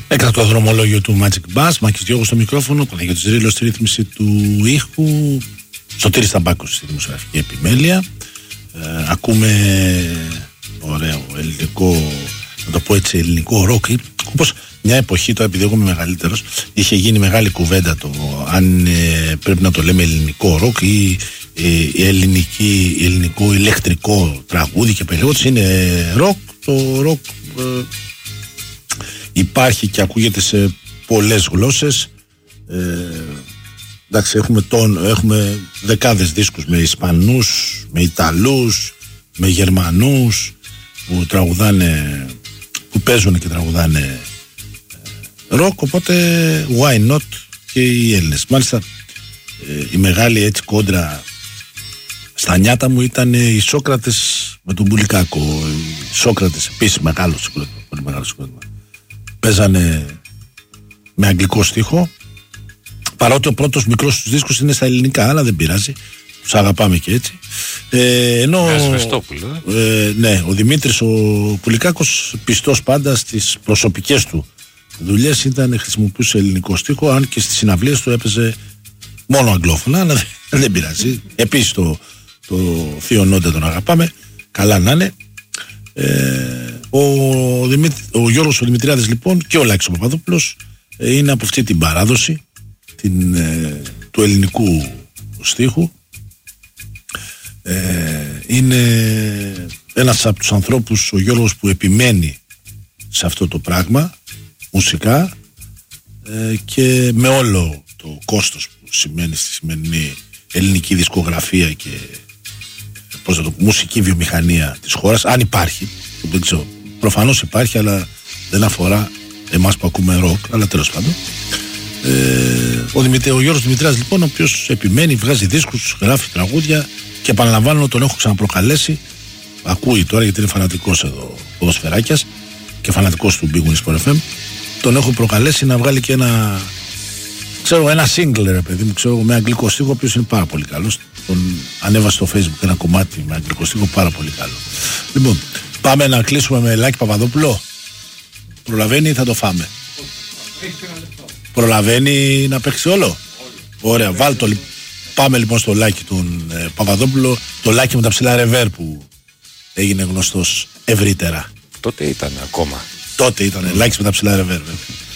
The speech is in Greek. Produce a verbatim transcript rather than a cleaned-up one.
Έκτακτο δρομολόγιο του Magic Bass, Μάκης Διώγος στο μικρόφωνο, Παναγιώτης Ρήλος στη ρύθμιση του ήχου, Σωτήρης Ταμπάκος στη δημοσιογραφική επιμέλεια. Ε, ακούμε ωραίο ελληνικό, να το πω έτσι, ελληνικό ροκ. Όπως μια εποχή, τώρα επειδή εγώ είμαι μεγαλύτερος, είχε γίνει μεγάλη κουβέντα το αν ε, πρέπει να το λέμε ελληνικό ροκ ή ε, ελληνική, ελληνικό ηλεκτρικό τραγούδι και περίπτωση. Είναι ροκ, το ροκ ε, υπάρχει και ακούγεται σε πολλές γλώσσες. Ε, εντάξει, έχουμε, τον, έχουμε δεκάδες δίσκους με Ισπανούς, με Ιταλούς, με Γερμανούς που τραγουδάνε, που παίζουν και τραγουδάνε ροκ, οπότε why not και οι Έλληνες. Μάλιστα ε, η μεγάλη έτσι κόντρα στα νιάτα μου ήταν οι Σόκρατες με τον Μπουλικάκο. Οι Σόκρατες επίσης μεγάλο συγκρότημα, πολύ μεγάλο συγκρότημα. Παίζανε με αγγλικό στίχο, παρότι ο πρώτος μικρός τους δίσκος είναι στα ελληνικά, αλλά δεν πειράζει, τους αγαπάμε και έτσι. Ε, ενώ ε, ναι, ο Δημήτρης ο Πουλικάκος, πιστός πάντα στις προσωπικές του δουλειές, ήταν, χρησιμοποιούσε ελληνικό στίχο, αν και στις συναυλίες του έπαιζε μόνο αγγλόφωνα, αλλά δεν πειράζει. Επίσης το, το Θείο Νόντα τον αγαπάμε, καλά να είναι. Ε, ο, Δημήτρη, ο Γιώργος ο Δημητριάδης λοιπόν και ο Λάκης ο Παπαδόπουλος ε, είναι από αυτή την παράδοση την, ε, του ελληνικού στίχου. Ε, είναι ένας από τους ανθρώπους, ο Γιώργος, που επιμένει σε αυτό το πράγμα μουσικά ε, και με όλο το κόστος που σημαίνει στη σημερινή ελληνική δισκογραφία και πώς θα το, μουσική βιομηχανία της χώρας, αν υπάρχει, δεν ξέρω, προφανώς υπάρχει, αλλά δεν αφορά εμάς που ακούμε ροκ, αλλά τέλος πάντων. Ε, ο, Δημητρή, ο Γιώργος Δημητράς λοιπόν, ο οποίος επιμένει, βγάζει δίσκους, γράφει τραγούδια και επαναλαμβάνω, τον έχω ξαναπροκαλέσει, ακούει τώρα γιατί είναι φανατικός εδώ ποδοσφαιράκιας και φανατικός του Big Win Sport εφ εμ, τον έχω προκαλέσει να βγάλει και ένα, ξέρω, ένα single, ρε παιδί μου, ξέρω, με αγγλικό στίχο, ο οποίος είναι πάρα πολύ καλός. Τον ανέβασε στο Facebook ένα κομμάτι με αγγλικό στίχο πάρα πολύ καλό. Λοιπόν, πάμε να κλείσουμε με Λάκη Παπαδόπουλο. Προλαβαίνει ή θα το φάμε? Προλαβαίνει να παίξει όλο? Ωραία, βάλ το. Πάμε λοιπόν στο Λάκη τον ε, Παπαδόπουλο, το Λάκη με τα ψηλά ρεβέρ που έγινε γνωστός ευρύτερα. Τότε ήταν ακόμα. Τότε ήταν, mm. Λάκης με τα ψηλά ρεβέρ.